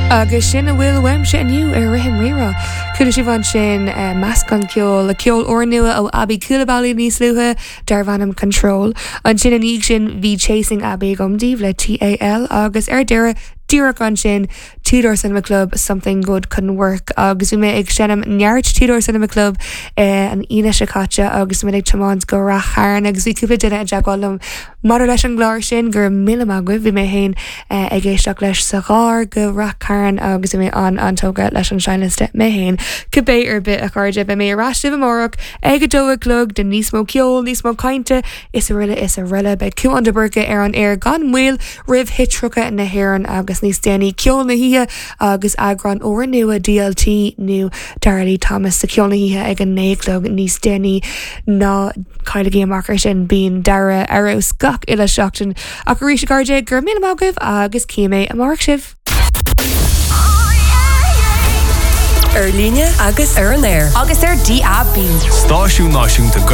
agus sin a bhfuil weimse aniu ar rihim rira. Cúla si bhain sin meascan ceol, a ceol or nua ó Abby Coolabally níos luha dar bhanam Control. An sin an íg sin bhí Chasing Abby gomdíh le TAL agus ar Dúrach an sin Tudor Cinema Club Something Good Can Work agus bhí mé ag senam neart Tudor Cinema Club an ina se caite agus mé ag tamáns go racharn agus bhí cúpla duine a deagálum mar leis an gláir sin gur mille magah bhí mé hain ag éisteach leis sa gár go racharn agus mé an antóga leis an seiniste mé hain cubé ar bit a chuide be mé arráisih amórach ag go dóigh glug den níos mó ceol níos mó cainte is a riile be cú an de burca ar an air gan mhuiil rih hitrucha na hhéireann agus níos déanaí ceol na híthe agus agran ó nua DLT nu Darley Thomas sa ceol na híthe ag an néiclog níos déanaí ná cailagí amachar sin bíon dara arás gach ile seachtain a go ríise garde gur mí mágah agus cíime amach sibh. Líne agus ar an air agus ar DAB. Stáisiún náisiúnta